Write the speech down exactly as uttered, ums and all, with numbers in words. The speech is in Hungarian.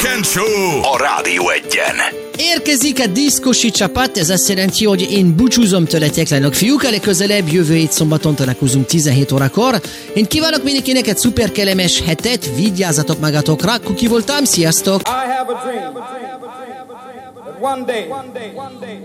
Weekend Show a Rádió Egyen. Érkezik a diszkosi csapat, ez azt jelenti, hogy én búcsúzom tőletek, lányok, fiúk, a legközelebb jövő hét szombaton találkozunk tizenhét órakor. Én kívánok mindenkinek egy szuper kellemes hetet, vigyázzatok magatokra, Kuki voltam, sziasztok! I have a dream that one day, one day, one day